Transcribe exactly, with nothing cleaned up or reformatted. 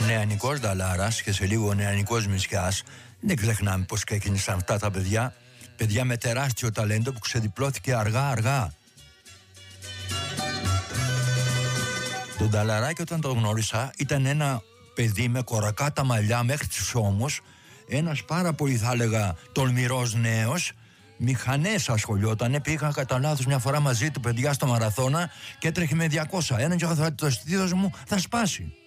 νεανικός Νταλάρας και σε λίγο νεανικός Μητσιάς. Δεν ξεχνάμε πως ξεκίνησαν αυτά τα παιδιά. Παιδιά με τεράστιο ταλέντο που ξεδιπλώθηκε αργά αργά. Τον Νταλαράκη όταν τον γνώρισα ήταν ένα παιδί με κορακάτα μαλλιά μέχρι τους ώμους, ένας πάρα πολύ θα έλεγα τολμηρός νέος, μηχανές ασχολιότανε, πήγα κατά λάθος μια φορά μαζί του παιδιά στο μαραθώνα και έτρεχε με διακόσια, έναν και το στήθος μου θα σπάσει.